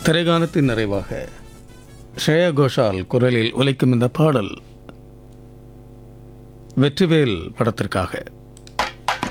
திரைகாலத்தின் நிறைவாக ஸ்ரேயா கோஷால் குரலில் ஒலிக்கும் இந்த பாடல் வெற்றிவேல் படத்திற்காக.